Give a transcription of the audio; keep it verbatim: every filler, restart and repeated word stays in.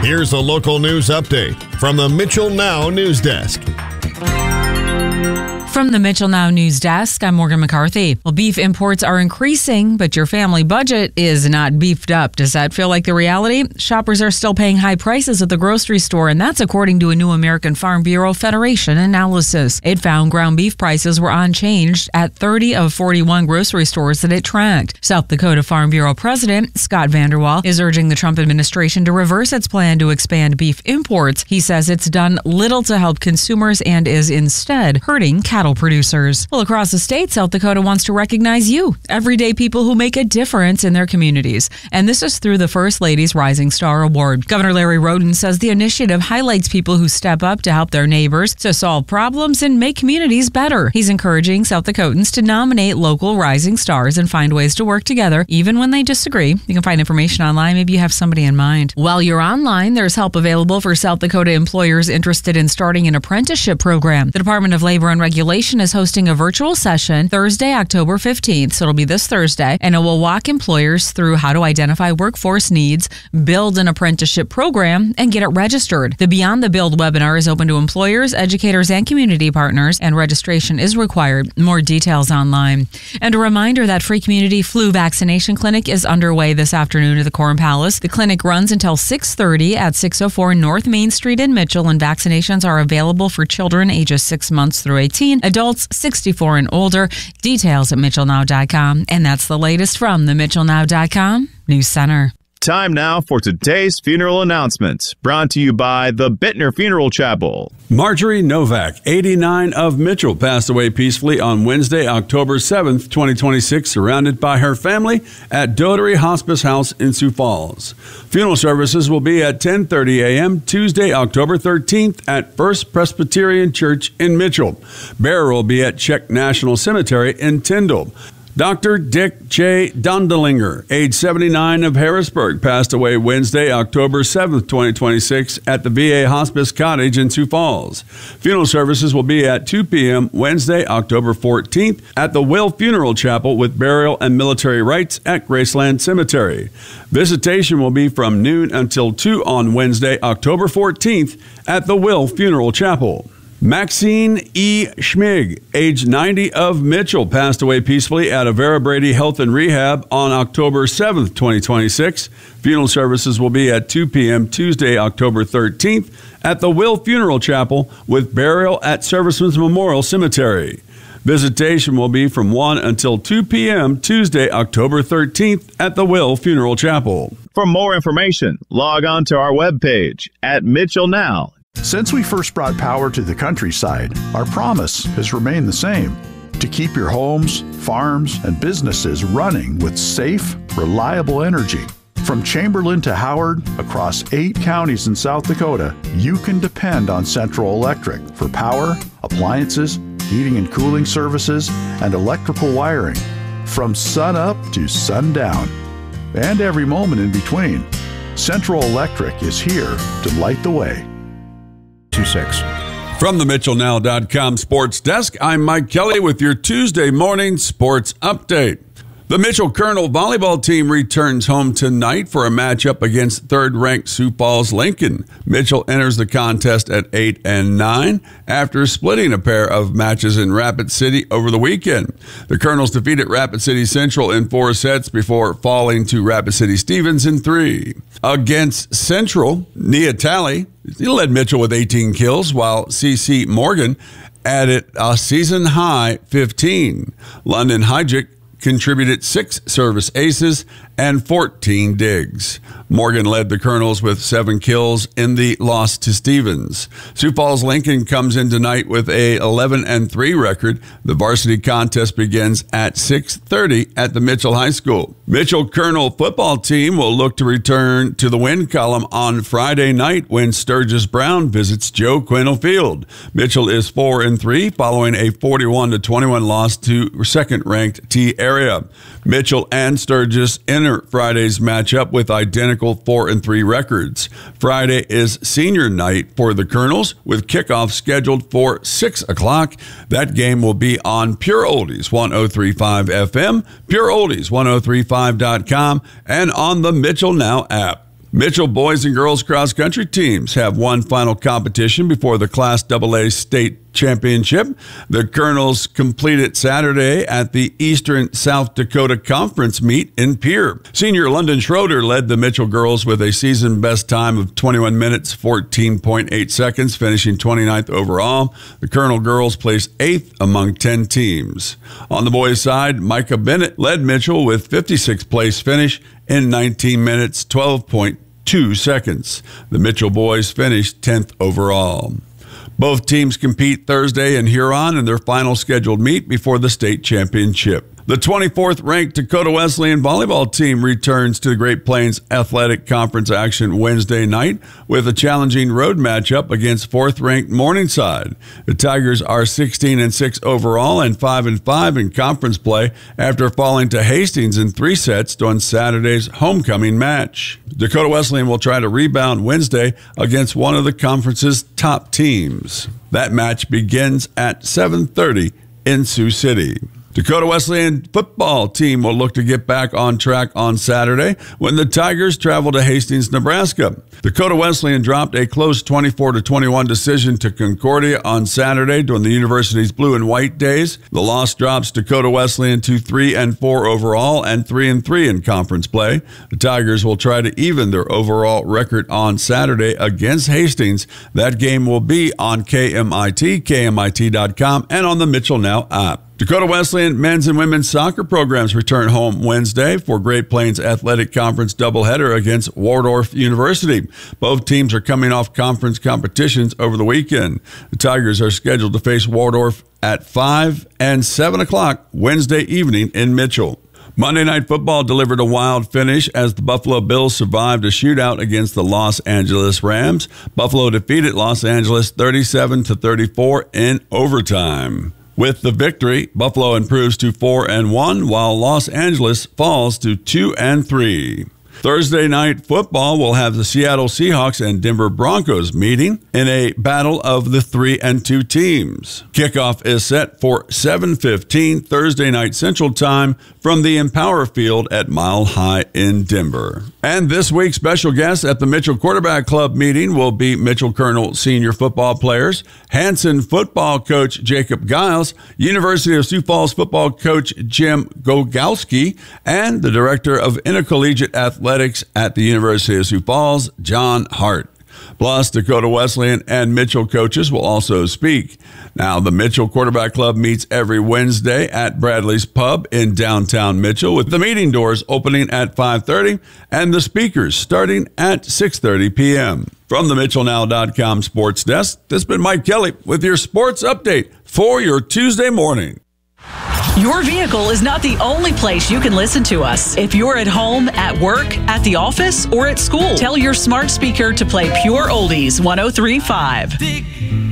Here's a local news update from the Mitchell Now News Desk. From the Mitchell Now News Desk, I'm Morgan McCarthy. Well, beef imports are increasing, but your family budget is not beefed up. Does that feel like the reality? Shoppers are still paying high prices at the grocery store, and that's according to a new American Farm Bureau Federation analysis. It found ground beef prices were unchanged at thirty of forty-one grocery stores that it tracked. South Dakota Farm Bureau President Scott Vanderwall is urging the Trump administration to reverse its plan to expand beef imports. He says it's done little to help consumers and is instead hurting cattle producers. Well, across the state, South Dakota wants to recognize you, everyday people who make a difference in their communities. And this is through the First Lady's Rising Star Award. Governor Larry Roden says the initiative highlights people who step up to help their neighbors, to solve problems, and make communities better. He's encouraging South Dakotans to nominate local rising stars and find ways to work together, even when they disagree. You can find information online. Maybe you have somebody in mind. While you're online, there's help available for South Dakota employers interested in starting an apprenticeship program. The Department of Labor and Regulation is hosting a virtual session Thursday, October fifteenth, so it'll be this Thursday, and it will walk employers through how to identify workforce needs, build an apprenticeship program, and get it registered. The Beyond the Build webinar is open to employers, educators, and community partners, and registration is required. More details online. And a reminder that free community flu vaccination clinic is underway this afternoon at the Quorum Palace. The clinic runs until six thirty at six oh four North Main Street in Mitchell, and vaccinations are available for children ages six months through eighteen, adults sixty-four and older. Details at mitchell now dot com. And that's the latest from the mitchell now dot com News Center. Time now for today's funeral announcements, brought to you by the Bittner Funeral Chapel. Marjorie Novak, eighty-nine, of Mitchell, passed away peacefully on Wednesday, October seventh, twenty twenty-six, surrounded by her family at Dotery Hospice House in Sioux Falls. Funeral services will be at ten thirty a.m. Tuesday, October thirteenth at First Presbyterian Church in Mitchell. Burial will be at Czech National Cemetery in Tyndall. Doctor Dick J. Dondelinger, age seventy-nine, of Harrisburg, passed away Wednesday, October seventh, twenty twenty-six, at the V A Hospice Cottage in Sioux Falls. Funeral services will be at two p.m. Wednesday, October fourteenth, at the Will Funeral Chapel with burial and military rites at Graceland Cemetery. Visitation will be from noon until two on Wednesday, October fourteenth, at the Will Funeral Chapel. Maxine E. Schmig, age ninety, of Mitchell, passed away peacefully at Avera Brady Health and Rehab on October seventh, twenty twenty-six. Funeral services will be at two p.m. Tuesday, October thirteenth, at the Will Funeral Chapel with burial at Servicemen's Memorial Cemetery. Visitation will be from one until two p.m. Tuesday, October thirteenth, at the Will Funeral Chapel. For more information, log on to our webpage at Mitchell Now. Since we first brought power to the countryside, our promise has remained the same: to keep your homes, farms, and businesses running with safe, reliable energy. From Chamberlain to Howard, across eight counties in South Dakota, you can depend on Central Electric for power, appliances, heating and cooling services, and electrical wiring. From sun up to sundown, and every moment in between, Central Electric is here to light the way. two six. From the mitchell now dot com Sports Desk, I'm Mike Kelly with your Tuesday morning sports update. The Mitchell Colonel volleyball team returns home tonight for a matchup against third-ranked Sioux Falls Lincoln. Mitchell enters the contest at eight and nine after splitting a pair of matches in Rapid City over the weekend. The Colonels defeated Rapid City Central in four sets before falling to Rapid City Stevens in three. Against Central, Nia Talley led Mitchell with eighteen kills, while C C Morgan added a season-high fifteen. London Heidrich contributed six service aces and fourteen digs. Morgan led the Colonels with seven kills in the loss to Stevens. Sioux Falls Lincoln comes in tonight with a eleven and three record. The varsity contest begins at six thirty at the Mitchell High School. Mitchell Colonel football team will look to return to the win column on Friday night when Sturgis Brown visits Joe Quinnell Field. Mitchell is four and three following a forty-one to twenty-one loss to second-ranked T Area. Mitchell and Sturgis enter Friday's matchup with identical four and three records. Friday is senior night for the Colonels, with kickoff scheduled for six o'clock. That game will be on Pure Oldies one oh three point five F M, Pure Oldies one oh three point five dot com, and on the Mitchell Now app. Mitchell boys and girls cross country teams have one final competition before the Class double A state championship. The Colonels completed Saturday at the Eastern South Dakota Conference meet in Pierre. Senior London Schroeder led the Mitchell girls with a season best time of twenty-one minutes, fourteen point eight seconds, finishing twenty-ninth overall. The Colonel girls placed eighth among ten teams. On the boys' side, Micah Bennett led Mitchell with fifty-sixth place finish in nineteen minutes, twelve point two seconds. The Mitchell boys finished tenth overall. Both teams compete Thursday in Huron in their final scheduled meet before the state championship. The twenty-fourth ranked Dakota Wesleyan volleyball team returns to the Great Plains Athletic Conference action Wednesday night with a challenging road matchup against fourth ranked Morningside. The Tigers are sixteen and six overall and five and five in conference play after falling to Hastings in three sets on Saturday's homecoming match. Dakota Wesleyan will try to rebound Wednesday against one of the conference's top teams. That match begins at seven thirty in Sioux City. Dakota Wesleyan football team will look to get back on track on Saturday when the Tigers travel to Hastings, Nebraska. Dakota Wesleyan dropped a close twenty-four to twenty-one decision to Concordia on Saturday during the university's blue and white days. The loss drops Dakota Wesleyan to three and four overall and three and three in conference play. The Tigers will try to even their overall record on Saturday against Hastings. That game will be on K M I T, K M I T dot com, and on the Mitchell Now app. Dakota Wesleyan men's and women's soccer programs return home Wednesday for Great Plains Athletic Conference doubleheader against Waldorf University. Both teams are coming off conference competitions over the weekend. The Tigers are scheduled to face Waldorf at five and seven o'clock Wednesday evening in Mitchell. Monday Night Football delivered a wild finish as the Buffalo Bills survived a shootout against the Los Angeles Rams. Buffalo defeated Los Angeles thirty-seven to thirty-four in overtime. With the victory, Buffalo improves to four and one, while Los Angeles falls to two and three. Thursday Night Football will have the Seattle Seahawks and Denver Broncos meeting in a battle of the three and two teams. Kickoff is set for seven fifteen Thursday night Central Time from the Empower Field at Mile High in Denver. And this week's special guest at the Mitchell Quarterback Club meeting will be Mitchell Colonel senior football players, Hanson football coach Jacob Giles, University of Sioux Falls football coach Jim Gogowski, and the director of intercollegiate athletics at the University of Sioux Falls, John Hart. Plus, Dakota Wesleyan and Mitchell coaches will also speak. Now, the Mitchell Quarterback Club meets every Wednesday at Bradley's Pub in downtown Mitchell, with the meeting doors opening at five thirty and the speakers starting at six thirty p.m. From the Mitchell Now dot com sports desk, this has been Mike Kelly with your sports update for your Tuesday morning. Your vehicle is not the only place you can listen to us. If you're at home, at work, at the office, or at school, tell your smart speaker to play Pure Oldies one oh three point five.